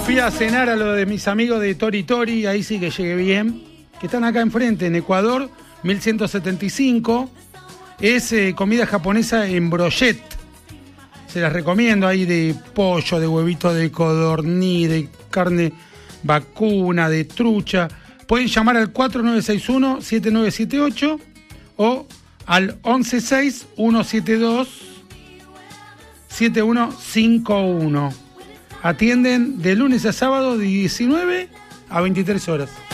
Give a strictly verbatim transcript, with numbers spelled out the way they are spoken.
fui a cenar a lo de mis amigos de Tori Tori, ahí sí que llegué bien, que están acá enfrente, en Ecuador, mil ciento setenta y cinco. Es eh, comida japonesa en brochette. Se las recomiendo, ahí de pollo, de huevito de codorniz, de carne vacuna, de trucha. Pueden llamar al cuatro nueve seis uno, siete nueve siete ocho o al once seis, uno siete dos, siete uno cinco uno. Atienden de lunes a sábado de diecinueve a veintitrés horas.